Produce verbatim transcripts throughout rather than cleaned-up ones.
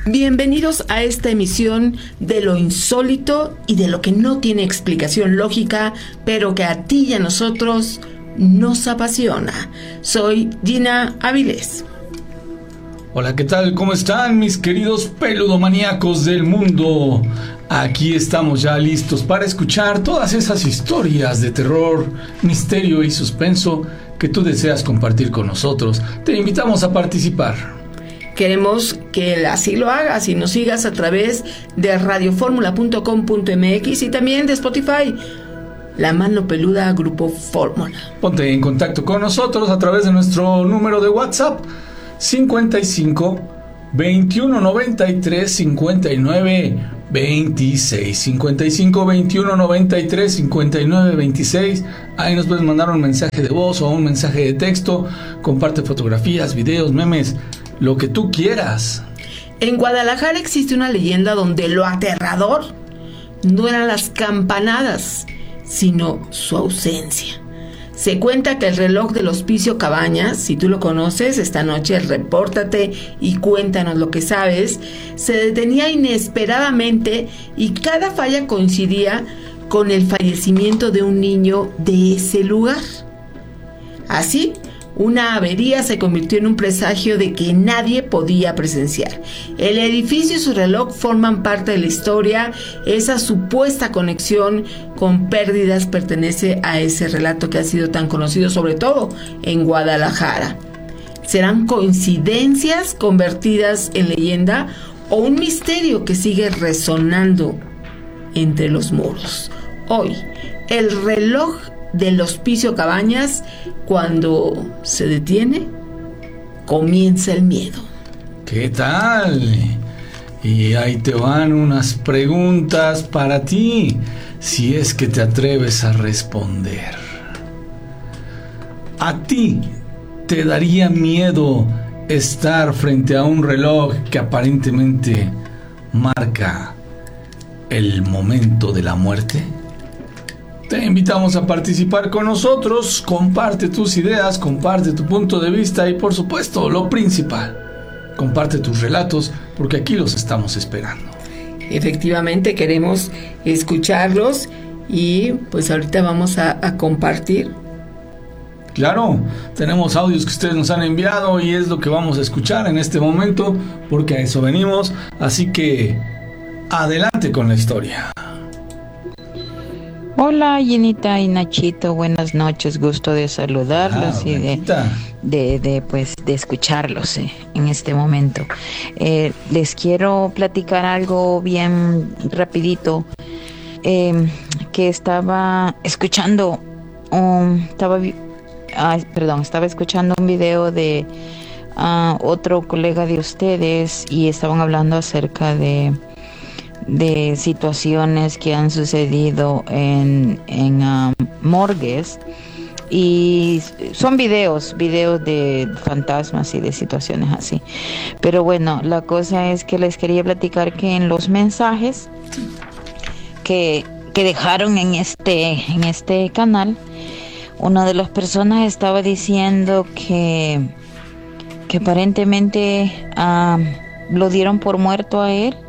Bienvenidos a esta emisión de lo insólito y de lo que no tiene explicación lógica, pero que a ti y a nosotros nos apasiona. Soy Gina Avilés. Hola, ¿qué tal? ¿Cómo están mis queridos peludomaníacos del mundo? Aquí estamos ya listos para escuchar todas esas historias de terror, misterio y suspenso que tú deseas compartir con nosotros. Te invitamos a participar. Queremos que así lo hagas y nos sigas a través de radio fórmula punto com punto m x y también de Spotify. La Mano Peluda Grupo Fórmula. Ponte en contacto con nosotros a través de nuestro número de WhatsApp cincuenta y cinco, veintiuno noventa y tres, cincuenta y nueve veintiséis. cincuenta y cinco, veintiuno noventa y tres, cincuenta y nueve veintiséis. Ahí nos puedes mandar un mensaje de voz o un mensaje de texto. Comparte fotografías, videos, memes, lo que tú quieras. En Guadalajara existe una leyenda donde lo aterrador no eran las campanadas, sino su ausencia. Se cuenta que el reloj del Hospicio Cabañas, si tú lo conoces, esta noche repórtate y cuéntanos lo que sabes, se detenía inesperadamente y cada falla coincidía con el fallecimiento de un niño de ese lugar. Así, una avería se convirtió en un presagio de que nadie podía presenciar. El edificio y su reloj forman parte de la historia. Esa supuesta conexión con pérdidas pertenece a ese relato que ha sido tan conocido, sobre todo en Guadalajara. ¿Serán coincidencias convertidas en leyenda o un misterio que sigue resonando entre los muros? Hoy, el reloj del Hospicio Cabañas, cuando se detiene, comienza el miedo. ¿Qué tal? Y ahí te van unas preguntas para ti, si es que te atreves a responder. ¿A ti te daría miedo estar frente a un reloj que aparentemente marca el momento de la muerte? Te invitamos a participar con nosotros. Comparte tus ideas, comparte tu punto de vista y, por supuesto, lo principal, comparte tus relatos, porque aquí los estamos esperando. Efectivamente, queremos escucharlos y pues ahorita vamos a, a compartir. Claro, tenemos audios que ustedes nos han enviado y es lo que vamos a escuchar en este momento, porque a eso venimos. Así que adelante con la historia. Hola, Ginita y Nachito, buenas noches, gusto de saludarlos ah, y de, de, de, pues, de escucharlos eh, en este momento. Eh, les quiero platicar algo bien rapidito, eh, que estaba escuchando, um, estaba, ah, perdón, estaba escuchando un video de uh, otro colega de ustedes y estaban hablando acerca de de situaciones que han sucedido en, en um, morgues, y son videos, videos de fantasmas y de situaciones así. Pero bueno, la cosa es que les quería platicar que en los mensajes que, que dejaron en este, en este canal, una de las personas estaba diciendo que, que aparentemente um, lo dieron por muerto a él,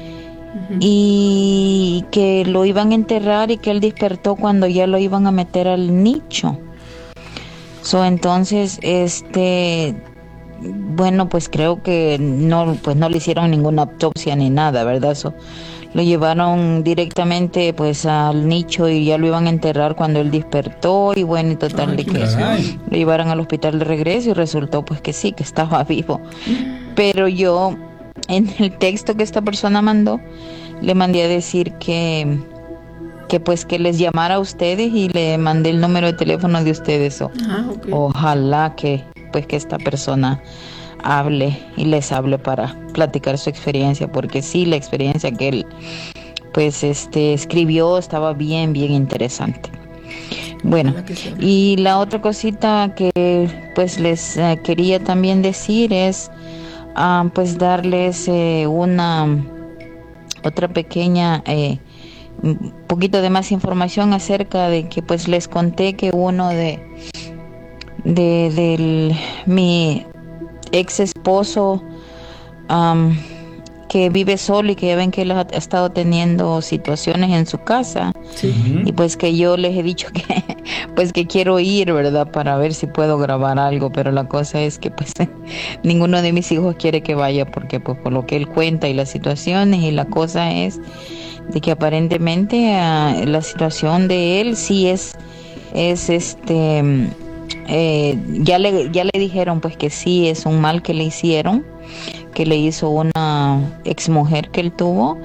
y que lo iban a enterrar y que él despertó cuando ya lo iban a meter al nicho. So, entonces, este, bueno, pues creo que no, pues no le hicieron ninguna autopsia ni nada, ¿verdad? So, lo llevaron directamente pues al nicho y ya lo iban a enterrar cuando él despertó, y bueno, y total Ay, de que caray. Lo llevaron al hospital de regreso y resultó pues que sí, que estaba vivo. Pero yo, en el texto que esta persona mandó, le mandé a decir que que pues que les llamara a ustedes y le mandé el número de teléfono de ustedes. O, ah, okay. Ojalá que pues que esta persona hable y les hable para platicar su experiencia, porque sí, la experiencia que él pues este escribió estaba bien bien interesante. Bueno, y la otra cosita que pues les uh, quería también decir es Uh, pues darles eh, una otra pequeña eh, un poquito de más información acerca de que pues les conté que uno de de del mi ex esposo um, que vive solo y que ya ven que él ha estado teniendo situaciones en su casa. Sí. Y pues que yo les he dicho que pues que quiero ir, ¿verdad? Para ver si puedo grabar algo, pero la cosa es que pues ninguno de mis hijos quiere que vaya porque pues por lo que él cuenta y las situaciones, y la cosa es de que aparentemente uh, la situación de él sí es es este eh, ya le ya le dijeron pues que sí es un mal que le hicieron, que le hizo una exmujer que él tuvo,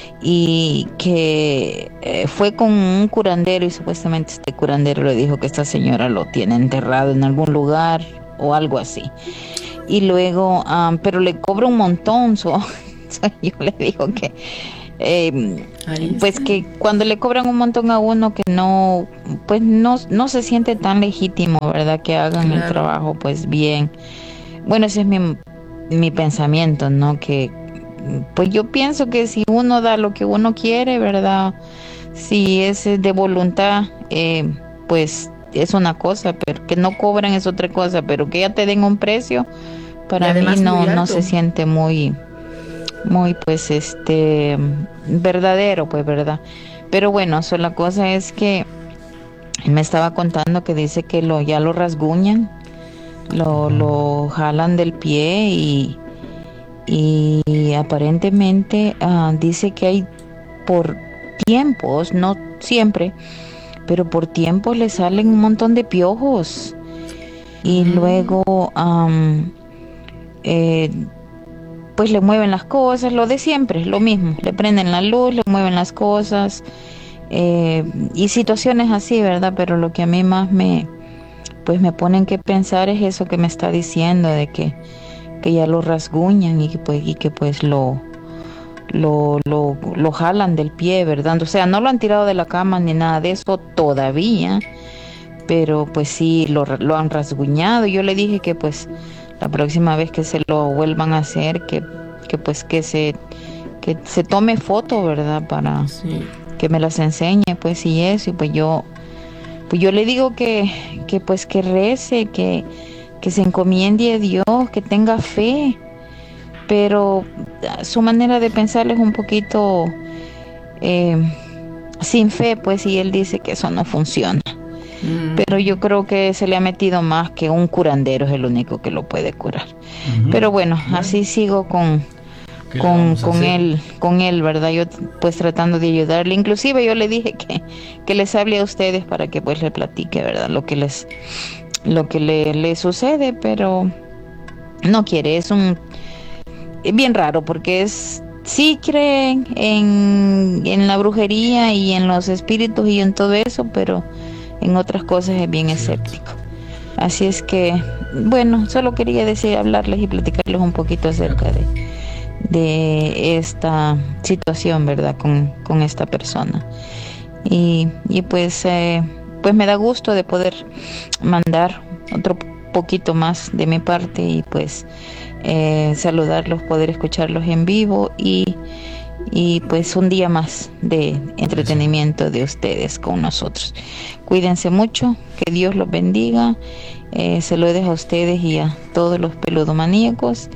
y que eh, fue con un curandero, y supuestamente este curandero le dijo que esta señora lo tiene enterrado en algún lugar o algo así, y luego um, pero le cobra un montón. So, so yo le digo que eh, pues que cuando le cobran un montón a uno, que no pues no, no se siente tan legítimo, ¿verdad? Que hagan claro. el trabajo pues bien. Bueno, ese es mi, mi pensamiento, ¿no? Que pues yo pienso que si uno da lo que uno quiere, ¿verdad? Si es de voluntad, eh, pues es una cosa, pero que no cobran es otra cosa, pero que ya te den un precio, para mí no, no se siente muy, muy pues este, verdadero, pues, ¿verdad? Pero bueno, so, la cosa es que él me estaba contando que dice que lo ya lo rasguñan, lo, lo jalan del pie y y aparentemente uh, dice que hay por tiempos, no siempre, pero por tiempos le salen un montón de piojos, y mm. luego um, eh, pues le mueven las cosas, lo de siempre, lo mismo, le prenden la luz, le mueven las cosas, eh, y situaciones así, ¿verdad? Pero lo que a mí más me pues me ponen que pensar es eso que me está diciendo, de que que ya lo rasguñan y que pues, y que pues lo, lo, lo, lo jalan del pie, ¿verdad? O sea, no lo han tirado de la cama ni nada de eso todavía, pero pues sí, lo, lo han rasguñado. Yo le dije que pues la próxima vez que se lo vuelvan a hacer, que, que pues que se, que se tome foto, ¿verdad? Para sí. que me las enseñe, pues, y eso, y pues yo, pues yo le digo que, que pues que rece, que que se encomiende a Dios, que tenga fe, pero su manera de pensar es un poquito eh, sin fe, pues, y él dice que eso no funciona. Mm. Pero yo creo que se le ha metido más que un curandero es el único que lo puede curar. Uh-huh. Pero bueno, uh-huh. así sigo con con, con él, con él, ¿verdad? Yo pues tratando de ayudarle. Inclusive yo le dije que, que les hable a ustedes para que pues le platique, ¿verdad? Lo que les lo que le, le sucede, pero no quiere. Es un es bien raro porque es sí creen en, en la brujería y en los espíritus y en todo eso, pero en otras cosas es bien escéptico. Así es que, bueno, solo quería decir, hablarles y platicarles un poquito acerca de, de esta situación, ¿verdad? Con, con esta persona. Y, y pues... Eh, pues me da gusto de poder mandar otro poquito más de mi parte y pues eh, saludarlos, poder escucharlos en vivo y, y pues un día más de entretenimiento de ustedes con nosotros. Cuídense mucho, que Dios los bendiga, eh, se lo dejo a ustedes y a todos los peludomaníacos,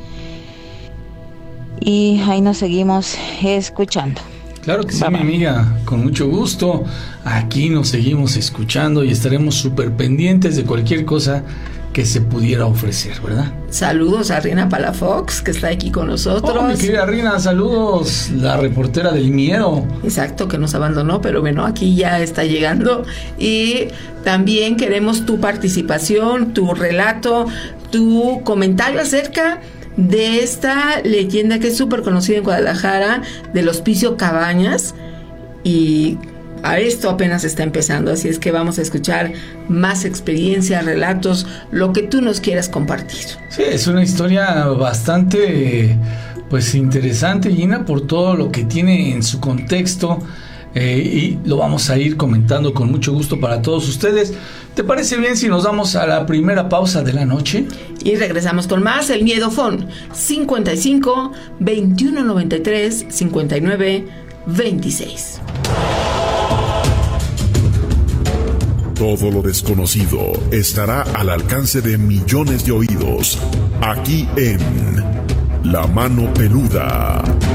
y ahí nos seguimos escuchando. Claro que sí, mi amiga, con mucho gusto. Aquí nos seguimos escuchando y estaremos súper pendientes de cualquier cosa que se pudiera ofrecer, ¿verdad? Saludos a Rina Palafox, que está aquí con nosotros. Oh, mi querida Rina, saludos, la reportera del miedo. Exacto, que nos abandonó, pero bueno, aquí ya está llegando. Y también queremos tu participación, tu relato, tu comentario acerca de esta leyenda que es súper conocida en Guadalajara, del Hospicio Cabañas, y a esto apenas está empezando, así es que vamos a escuchar más experiencias, relatos, lo que tú nos quieras compartir. Sí, es una historia bastante pues interesante, Gina, por todo lo que tiene en su contexto. Eh, y lo vamos a ir comentando con mucho gusto para todos ustedes. ¿Te parece bien si nos damos a la primera pausa de la noche? Y regresamos con más. El Miedo Phone cincuenta y cinco, veintiuno noventa y tres, cincuenta y nueve, veintiséis. Todo lo desconocido estará al alcance de millones de oídos, aquí en La Mano Peluda.